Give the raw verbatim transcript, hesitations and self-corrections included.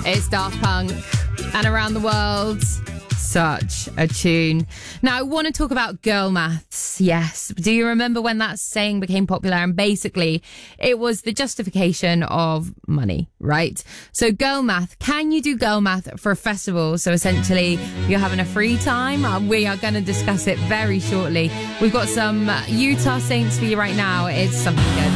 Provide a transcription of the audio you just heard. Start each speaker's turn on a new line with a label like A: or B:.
A: It's Daft Punk and Around the World. Such a tune. Now, I want to talk about girl maths. Yes. Do you remember when that saying became popular? And basically, it was the justification of money, right? So girl math, can you do girl math for a festival? So essentially, you're having a free time. Uh, we are going to discuss it very shortly. We've got some Utah Saints for you right now. It's something good.